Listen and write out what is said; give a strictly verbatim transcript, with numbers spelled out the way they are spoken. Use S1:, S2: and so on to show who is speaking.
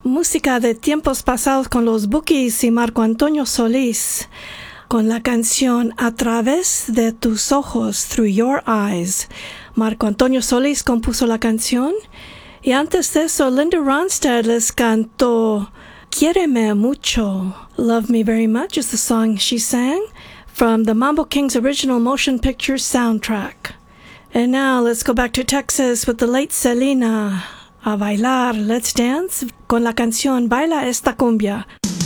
S1: música de tiempos pasados con los Bukis y Marco Antonio Solís, con la canción A través de tus ojos, Through Your Eyes. Marco Antonio Solís compuso la canción, y antes de eso Linda Ronstadt les cantó Quiéreme Mucho. Love Me Very Much is the song she sang from the Mambo Kings original motion picture soundtrack. And now let's go back to Texas with the late Selena. A bailar, let's dance con la canción Baila esta cumbia.